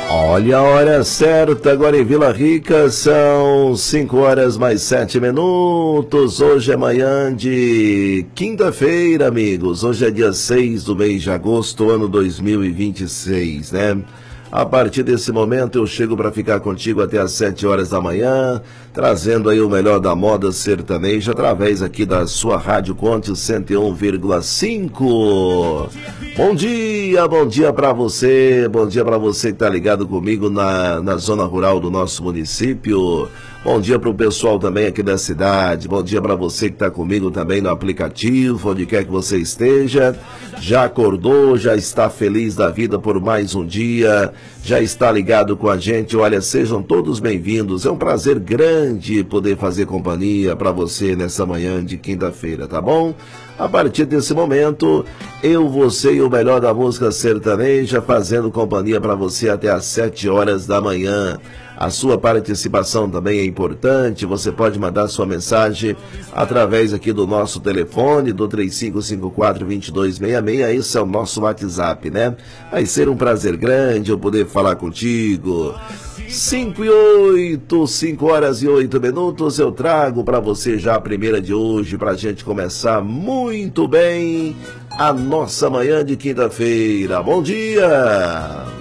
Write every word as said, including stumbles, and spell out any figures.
Olha a hora certa, agora em Vila Rica são cinco horas mais sete minutos. Hoje é manhã de quinta-feira, amigos. Hoje é dia seis do mês de agosto, ano dois mil e vinte e seis, né? A partir desse momento eu chego para ficar contigo até às sete horas da manhã, trazendo aí o melhor da moda sertaneja através aqui da sua Rádio Conte cento e um vírgula cinco. Bom dia, bom dia para você, bom dia para você que tá ligado comigo na, na zona rural do nosso município. Bom dia para o pessoal também aqui da cidade, bom dia para você que está comigo também no aplicativo, onde quer que você esteja. Já acordou, já está feliz da vida por mais um dia, já está ligado com a gente. Olha, sejam todos bem-vindos, é um prazer grande poder fazer companhia para você nessa manhã de quinta-feira, tá bom? A partir desse momento, eu, você e o melhor da música sertaneja fazendo companhia para você até às sete horas da manhã. A sua participação também é importante, você pode mandar sua mensagem através aqui do nosso telefone, do três cinco cinco quatro, dois dois seis seis, esse é o nosso WhatsApp, né? Vai ser um prazer grande eu poder falar contigo. cinco e oito, cinco horas e oito minutos, eu trago para você já a primeira de hoje, para a gente começar muito bem a nossa manhã de quinta-feira. Bom dia!